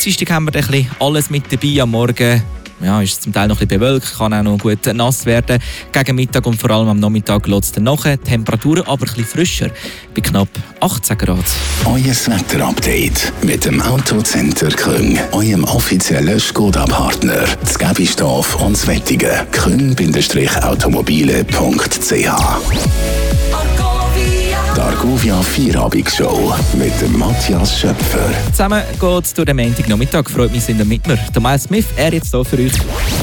Dienstag haben wir ein bisschen alles mit dabei. Am Morgen ist es zum Teil noch ein bisschen bewölkt, kann auch noch gut nass werden. Gegen Mittag und vor allem am Nachmittag lässt es dann nachher. Temperaturen aber ein bisschen frischer, bei knapp 18 Grad. Euer Wetterupdate mit dem Autocenter Küng, eurem offiziellen Skoda-Partner. Das Gebistorf und das Wettige. küng-automobile.ch. Die Argovia Vierabendsshow mit dem Matthias Schöpfer. Zusammen geht's durch den Montagnachmittag. Freut mich, sind ihr mit mir. Der Miles Smith, er jetzt hier für euch.